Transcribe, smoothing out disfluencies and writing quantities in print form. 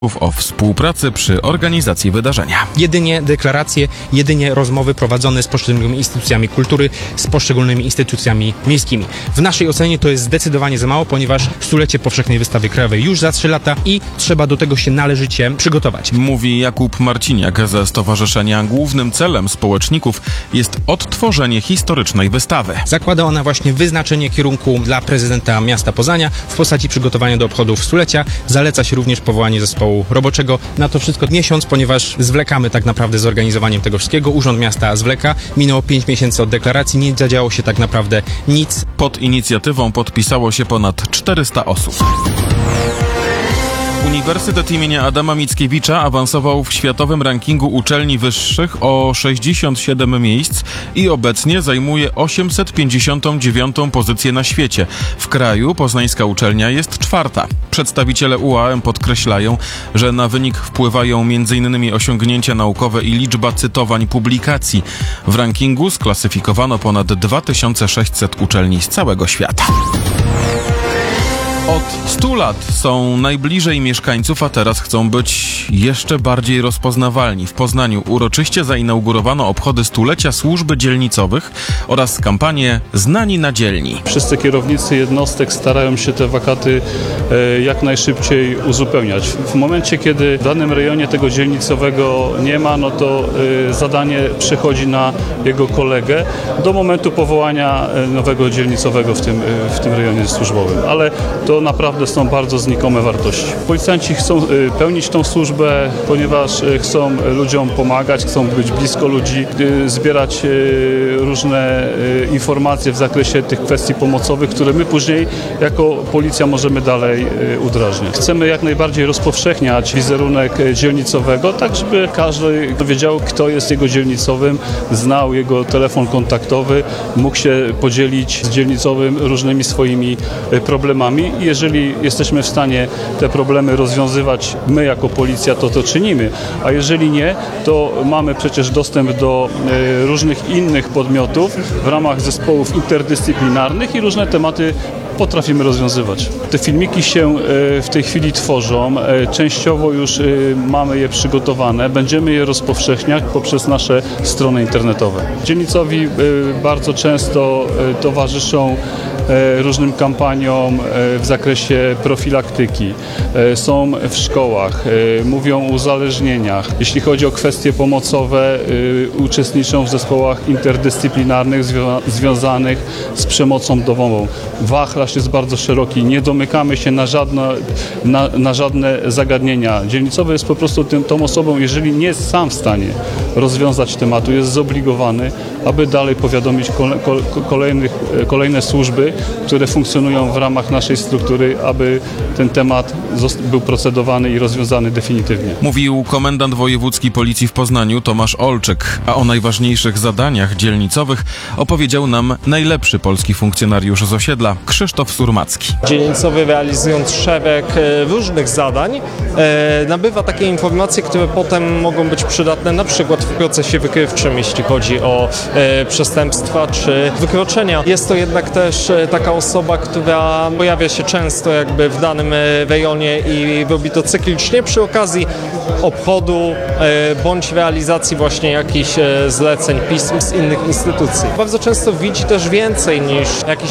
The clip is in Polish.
o współpracy przy organizacji wydarzenia. Jedynie deklaracje, jedynie rozmowy prowadzone z poszczególnymi instytucjami kultury, z poszczególnymi instytucjami miejskimi. W naszej ocenie to jest zdecydowanie za mało, ponieważ stulecie Powszechnej Wystawy Krajowej już za 3 lata i trzeba do tego się należycie przygotować. Mówi Jakub Marciniak ze stowarzyszenia. Głównym celem społeczników jest odtworzenie historycznej wystawy. Zakłada ona właśnie wyznaczenie kierunku dla prezydenta miasta Poznania w postaci przygotowania do obchodów stulecia. Zaleca się również powołanie zespołu roboczego. Na to wszystko miesiąc, ponieważ zwlekamy tak naprawdę z organizowaniem tego wszystkiego. Urząd Miasta zwleka. Minęło 5 miesięcy od deklaracji. Nie zadziało się tak naprawdę nic. Pod inicjatywą podpisało się ponad 400 osób. Uniwersytet imienia Adama Mickiewicza awansował w światowym rankingu uczelni wyższych o 67 miejsc i obecnie zajmuje 859. pozycję na świecie. W kraju poznańska uczelnia jest 4. Przedstawiciele UAM podkreślają, że na wynik wpływają m.in. osiągnięcia naukowe i liczba cytowań publikacji. W rankingu sklasyfikowano ponad 2600 uczelni z całego świata. Od 100 lat są najbliżej mieszkańców, a teraz chcą być jeszcze bardziej rozpoznawalni. W Poznaniu uroczyście zainaugurowano obchody stulecia służby dzielnicowych oraz kampanię Znani na dzielni. Wszyscy kierownicy jednostek starają się te wakaty jak najszybciej uzupełniać. W momencie, kiedy w danym rejonie tego dzielnicowego nie ma, no to zadanie przechodzi na jego kolegę do momentu powołania nowego dzielnicowego w tym rejonie służbowym. Ale to naprawdę są bardzo znikome wartości. Policjanci chcą pełnić tą służbę, ponieważ chcą ludziom pomagać, chcą być blisko ludzi, zbierać różne informacje w zakresie tych kwestii pomocowych, które my później jako policja możemy dalej udrażniać. Chcemy jak najbardziej rozpowszechniać wizerunek dzielnicowego, tak żeby każdy wiedział, kto jest jego dzielnicowym, znał jego telefon kontaktowy, mógł się podzielić z dzielnicowym różnymi swoimi problemami. Jeżeli jesteśmy w stanie te problemy rozwiązywać my jako policja, to czynimy, a jeżeli nie, to mamy przecież dostęp do różnych innych podmiotów w ramach zespołów interdyscyplinarnych i różne tematy potrafimy rozwiązywać. Te filmiki się w tej chwili tworzą, częściowo już mamy je przygotowane, będziemy je rozpowszechniać poprzez nasze strony internetowe. Dzielnicowi bardzo często towarzyszą różnym kampaniom w zakresie profilaktyki. Są w szkołach, mówią o uzależnieniach. Jeśli chodzi o kwestie pomocowe, uczestniczą w zespołach interdyscyplinarnych związanych z przemocą domową. Wachlarz jest bardzo szeroki, nie domykamy się na żadne zagadnienia. Dzielnicowy jest po prostu tą osobą, jeżeli nie jest sam w stanie rozwiązać tematu, jest zobligowany, aby dalej powiadomić kolejne służby, które funkcjonują w ramach naszej struktury, aby ten temat był procedowany i rozwiązany definitywnie. Mówił komendant wojewódzki Policji w Poznaniu Tomasz Olczyk, a o najważniejszych zadaniach dzielnicowych opowiedział nam najlepszy polski funkcjonariusz z osiedla Krzysztof Surmacki. Dzielnicowy, realizując szereg różnych zadań, nabywa takie informacje, które potem mogą być przydatne na przykład w procesie wykrywczym, jeśli chodzi o przestępstwa czy wykroczenia. Jest to jednak też taka osoba, która pojawia się często jakby w danym rejonie i robi to cyklicznie przy okazji obchodu bądź realizacji właśnie jakichś zleceń, pism z innych instytucji. Bardzo często widzi też więcej niż jakiś